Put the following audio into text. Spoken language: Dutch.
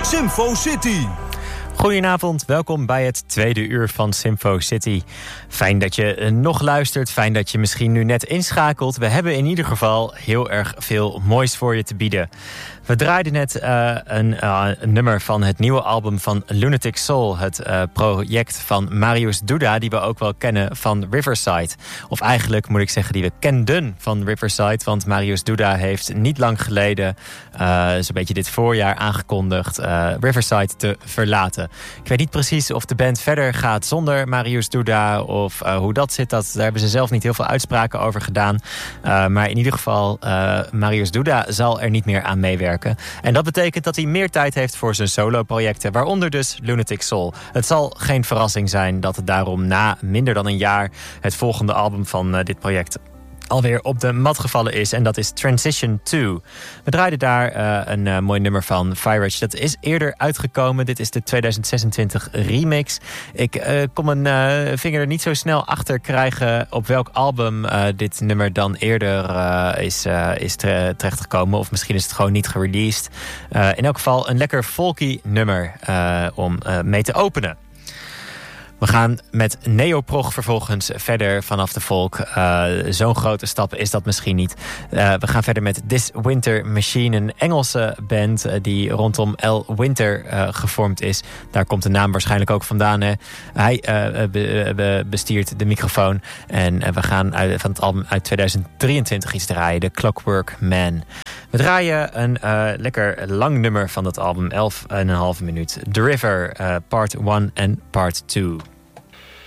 Simfo City. Goedenavond, welkom bij het tweede uur van Simfo City. Fijn dat je nog luistert, fijn dat je misschien nu net inschakelt. We hebben in ieder geval heel erg veel moois voor je te bieden. We draaiden net een nummer van het nieuwe album van Lunatic Soul. Het project van Mariusz Duda, die we ook wel kennen van Riverside. Of eigenlijk moet ik zeggen die we kenden van Riverside. Want Mariusz Duda heeft niet lang geleden, zo'n beetje dit voorjaar aangekondigd, Riverside te verlaten. Ik weet niet precies of de band verder gaat zonder Mariusz Duda of hoe dat zit. Daar hebben ze zelf niet heel veel uitspraken over gedaan. Maar in ieder geval, Mariusz Duda zal er niet meer aan meewerken. En dat betekent dat hij meer tijd heeft voor zijn solo-projecten, waaronder dus Lunatic Soul. Het zal geen verrassing zijn dat het daarom na minder dan een jaar het volgende album van dit project alweer op de mat gevallen is. En dat is Transition 2. We draaiden daar een mooi nummer van Firage. Dat is eerder uitgekomen. Dit is de 2026 remix. Ik kon mijn vinger er niet zo snel achter krijgen op welk album dit nummer dan eerder is terechtgekomen. Of misschien is het gewoon niet gereleased. In elk geval een lekker folky nummer om mee te openen. We gaan met neoprog vervolgens verder vanaf de folk. Zo'n grote stap is dat misschien niet. We gaan verder met This Winter Machine, een Engelse band die rondom L. Winter gevormd is. Daar komt de naam waarschijnlijk ook vandaan. Hè? Hij bestiert de microfoon. En we gaan van het album uit 2023 iets draaien, The Clockwork Man. We draaien een lekker lang nummer van dat album, 11,5 minuut. The River, part 1 en part 2.